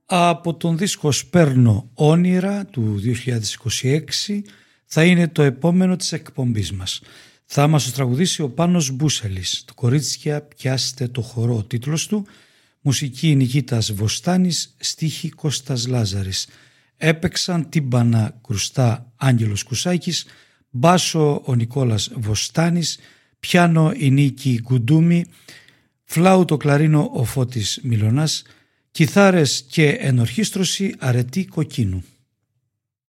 Από τον δίσκο «Σπέρνω όνειρα» του 2026 θα είναι το επόμενο της εκπομπής μας. Θα μας το τραγουδήσει ο Πάνος Μπούσελης. Το «Κορίτσια πιάστε το χορό» ο τίτλος του, μουσική Νικήτας Βοστάνης, στίχη Κώστας Λάζαρης. Έπαιξαν τύμπανα κρουστά Άγγελος Κουσάκης, μπάσο ο Νικόλας Βοστάνης, πιάνο η Νίκη Γκουντούμη, φλάουτο κλαρίνο ο Φώτης Μιλωνάς, κιθάρες και ενορχήστρωση Αρετή Κοκκίνου.